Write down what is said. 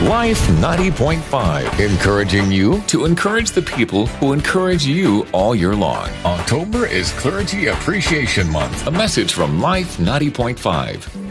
Life 90.5, encouraging you to encourage the people who encourage you all year long. October is Clergy Appreciation Month. A message from Life 90.5.